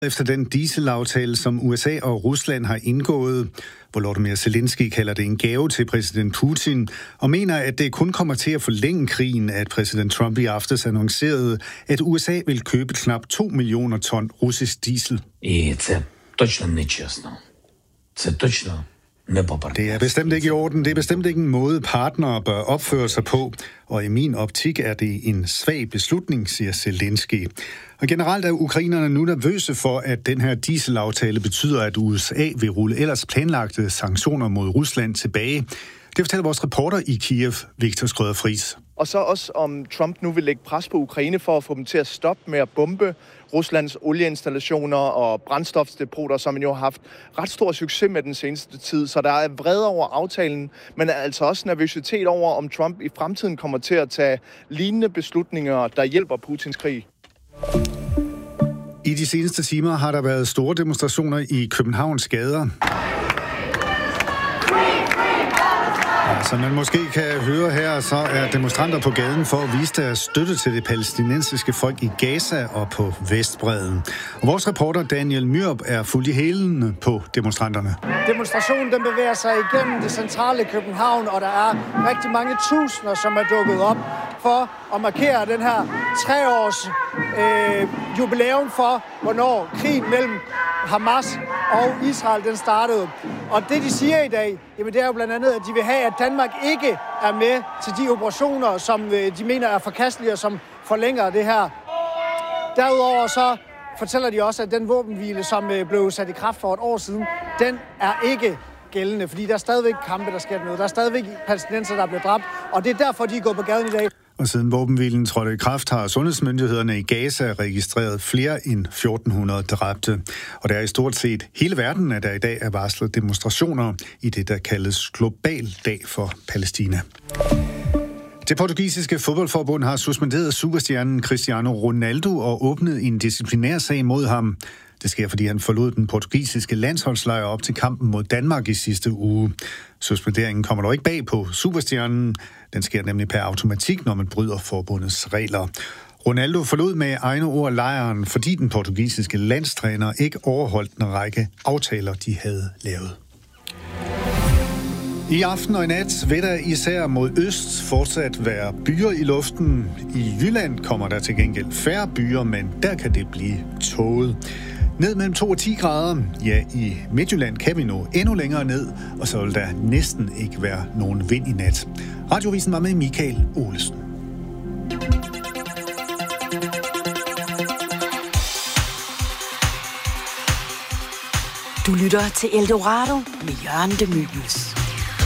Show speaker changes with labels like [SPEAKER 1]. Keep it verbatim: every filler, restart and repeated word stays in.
[SPEAKER 1] Efter den dieselaftale, som U S A og Rusland har indgået, Volodymyr Zelensky kalder det en gave til præsident Putin, og mener, at det kun kommer til at forlænge krigen, at præsident Trump i aftes annoncerede, at U S A vil købe knap to millioner ton russisk diesel. Det er bestemt ikke i orden. Det er bestemt ikke en måde, partnere bør opføre sig på. Og i min optik er det en svag beslutning, siger Zelensky. Og generelt er ukrainerne nu nervøse for, at den her dieselaftale betyder, at U S A vil rulle ellers planlagte sanktioner mod Rusland tilbage. Det fortæller vores reporter i Kiev, Viktor Skrøder-Friis.
[SPEAKER 2] Og så også om Trump nu vil lægge pres på Ukraine for at få dem til at stoppe med at bombe Ruslands olieinstallationer og brændstofsdepoter, som man jo har haft ret stor succes med den seneste tid. Så der er vrede over aftalen, men altså også nervøsitet over, om Trump i fremtiden kommer til at tage lignende beslutninger, der hjælper Putins krig.
[SPEAKER 1] I de seneste timer har der været store demonstrationer i Københavns gader. Som man måske kan høre her, så er demonstranter på gaden for at vise deres støtte til det palæstinensiske folk i Gaza og på Vestbredden. Og vores reporter Daniel Myrup er fuldt i hælene på demonstranterne.
[SPEAKER 3] Demonstrationen den bevæger sig igennem det centrale København, og der er rigtig mange tusinder, som er dukket op for at markere den her treårs øh, jubilæum for, hvornår krigen mellem Hamas og Israel den startede. Og det, de siger i dag, jamen, det er jo blandt andet, at de vil have, at Danmark ikke er med til de operationer, som de mener er forkastelige og som forlænger det her. Derudover så fortæller de også, at den våbenhvile, som blev sat i kraft for et år siden, den er ikke gældende, fordi der er stadigvæk kampe, der sker noget. Der er stadigvæk palæstinenser, der er blevet dræbt, og det er derfor, de er gået på gaden i dag.
[SPEAKER 1] Og siden våbenhvilen trådte i kraft, har sundhedsmyndighederne i Gaza registreret flere end fjorten hundrede dræbte. Og der er i stort set hele verden, at der i dag er varslet demonstrationer i det, der kaldes Global Dag for Palæstina. Det portugisiske fodboldforbund har suspenderet superstjernen Cristiano Ronaldo og åbnet en disciplinær sag mod ham. Det sker, fordi han forlod den portugisiske landsholdslejr op til kampen mod Danmark i sidste uge. Suspenderingen kommer dog ikke bag på superstjernen. Den sker nemlig per automatik, når man bryder forbundets regler. Ronaldo forlod med egne ord lejren, fordi den portugisiske landstræner ikke overholdt en række aftaler, de havde lavet. I aften og i nat vil der især mod øst fortsat være byer i luften. I Jylland kommer der til gengæld færre byer, men der kan det blive tåget. Ned mellem to og ti grader. Ja, i Midtjylland kan vi nå endnu længere ned, og så vil der næsten ikke være nogen vind i nat. Radiovisen var med Michael Olesen.
[SPEAKER 4] Du lytter til Eldorado med Jørgen de Mylius.